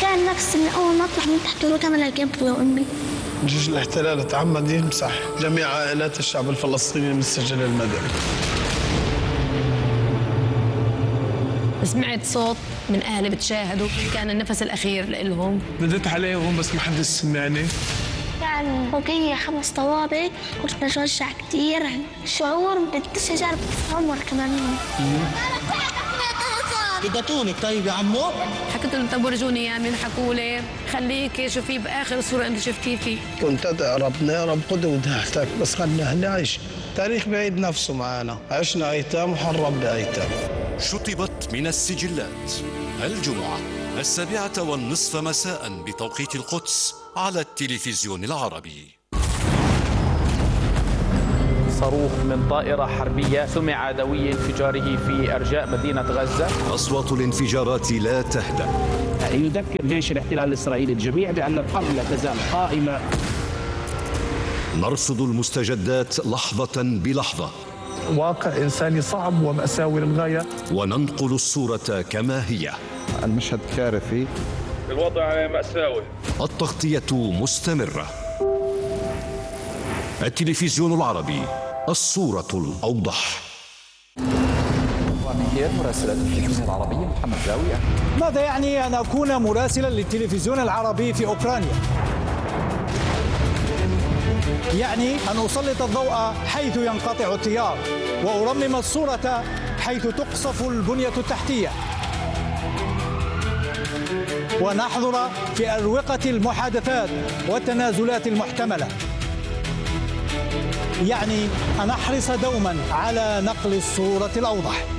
كان نفسي من أول ما أطلع من تحت الركام أنا أبوي وأمي. جيش الاحتلال تعمد يمسح جميع عائلات الشعب الفلسطيني من السجل المدني. سمعت صوت من أهلي بتشاهدوا، كان النفس الأخير لإلهم. ندت عليهم بس ما حد سمعني. كان فوقي 5 طوابق، كنت بتوجع كثير. شعور بديش أجرب عمر كمان. قطونك طيب يا عمو؟ حكيت لهم طب ورجوني اياه، من حكوا لي خليكي شوفي باخر صوره انت شفتيه فيه. كنت أدعي ربنا يا رب قدوة تحتك بس خلنا نعيش. تاريخ بعيد نفسه معنا، عشنا أيتام وحرب بأيتام. شطبت من السجلات الجمعة 7:30 مساء بتوقيت القدس على التلفزيون العربي. صاروخ من طائرة حربية سمع دوي انفجاره في أرجاء مدينة غزة. أصوات الانفجارات لا تهدأ. يذكر جيش الاحتلال الإسرائيلي الجميع بأن الحرب لا تزال قائمة. نرصد المستجدات لحظة بلحظة. واقع إنساني صعب ومأساوي للغاية. وننقل الصورة كما هي. المشهد كارثي. الوضع مأساوي. التغطية مستمرة. التلفزيون العربي، الصورة الأوضح. مراسلة التلفزيون العربي محمد زاوية. ماذا يعني أن أكون مراسلا للتلفزيون العربي في أوكرانيا؟ يعني أن أسلط الضوء حيث ينقطع التيار، وأرمم الصورة حيث تقصف البنية التحتية، ونحضر في أروقة المحادثات والتنازلات المحتملة. يعني أن أحرص دوما على نقل الصورة الأوضح.